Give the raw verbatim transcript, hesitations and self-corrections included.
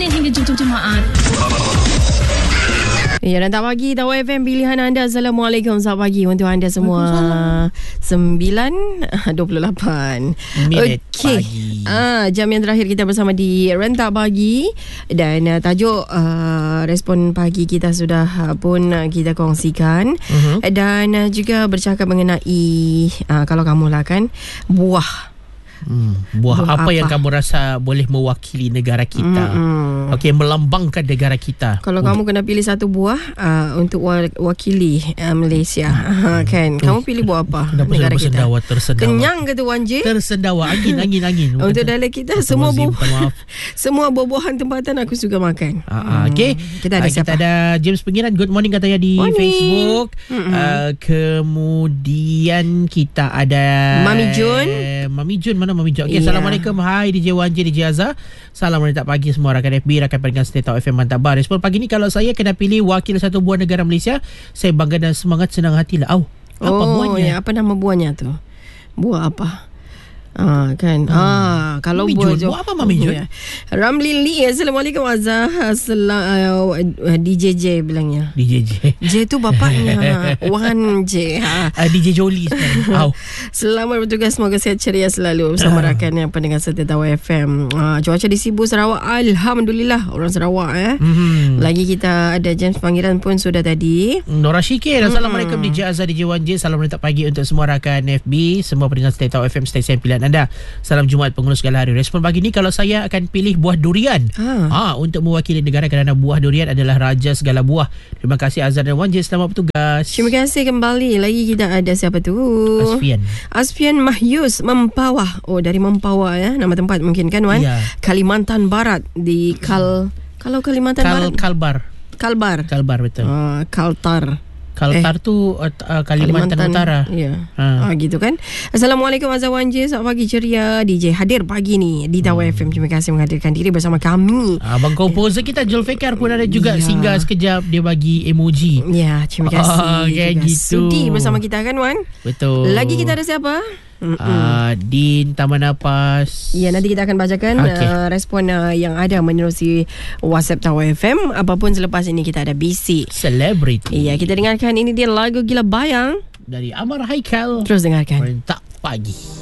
Isnin hingga Jumaat. Ya, dan tak pagi Tawa F M pilihan anda. Assalamualaikum, selamat pagi untuk anda semua. sembilan dua puluh lapan minit okay. pagi. Ah, jam yang terakhir kita bersama di Rentak Pagi. Dan uh, tajuk uh, respon pagi kita sudah uh, pun uh, kita kongsikan. Uh-huh. Dan uh, juga bercakap mengenai uh, kalau kamu lah kan, buah. Hmm, buah, buah apa, apa yang kamu rasa boleh mewakili negara kita? Mm-hmm. Okey, melambangkan negara kita. Kalau oh. kamu kena pilih satu buah uh, untuk wakili uh, Malaysia, uh, kan? Tuh. Kamu pilih buah apa? Kenapa negara kita? tersendawa, tersendawa. Kenyang ke tu Wan J? Tersendawa, angin, angin, angin. Untuk dialek kita Betul, semua Wazim, buah, semua buah-buahan tempatan aku suka makan. Uh, uh, Okey. Kita ada uh, siapa? Kita ada James Pengiran. Good morning katanya di morning. Facebook. Uh, kemudian kita ada Mami Jun. Mami Jun, mana Mami Jun? Okey, yeah. Assalamualaikum. Hai D J Wan J, D J Azhar. Salam Rentak Pagi semua rakan F B, rakan pendengar setia Tawa F M Mantap Bar. Respon pagi ni, kalau saya kena pilih wakil satu buah negara Malaysia, saya bangga dan semangat senang hati lah. Oh, apa oh, buahnya? Ya, apa nama buahnya tu? Buah apa? Ah, kan. Hmm. Ah, kalau Mami buah, Jun, buah apa Mami Jun? Ya. Ramli Lee. Assalamualaikum Azhar. Assalam, uh, D J J bilangnya. D J J. J tu bapaknya. Wan J. Ha. Uh, D J Jolie sebenarnya. Oh. Selamat bertugas, semoga sihat ceria selalu bersama uh. rakan yang pendengar setia Tawa F M. Uh, cuaca di Sibu, Sarawak, alhamdulillah, orang Sarawak eh. Mm-hmm. Lagi kita ada James Pangeran pun sudah tadi. Nora Syikir. Assalamualaikum mm-hmm. D J Azhar, D J Wan J. Salam Rentak Pagi untuk semua rakan F B, semua pendengar setia Tawa F M, stesen pilihan anda. Salam Jumaat penghulu segala hari. Respon pagi ni, kalau saya akan pilih buah durian. Ha. ha untuk mewakili negara, kerana buah durian adalah raja segala buah. Terima kasih Azhar dan Wan J, selamat bertugas. Terima kasih kembali. Lagi kita ada siapa tu? Asfian. Asfian Mahyus, Mempawah. Oh, dari Mempawah ya, nama tempat mungkin kan Wan? Ya. Kalimantan Barat di Kal Kalau Kalimantan Kal, Barat Kalbar. Kalbar. Kalbar betul. Uh, Kaltar. Kaltar eh. tu uh, Kalimantan, Kalimantan Utara. Ya. Ha. Ha, gitu kan. Assalamualaikum Azhar Wan J, selamat pagi ceria. D J hadir pagi ni di Tawa hmm. F M. Terima kasih menghadirkan diri bersama kami. Abang komposer kita Julfikar pun ada juga, ya. Singgah sekejap, dia bagi emoji. Ya, terima kasih. Oh, kayak gitu. Sudi bersama kita kan Wan? Betul. Lagi kita ada siapa? Uh, Din Taman Napas. Ya, nanti kita akan bacakan okay. uh, respon uh, yang ada menerusi WhatsApp Tawa F M. Apapun selepas ini kita ada B C Celebrity. Ya, kita dengarkan ini dia lagu Gila Bayang dari Amar Haikal. Terus dengarkan Rentak Pagi.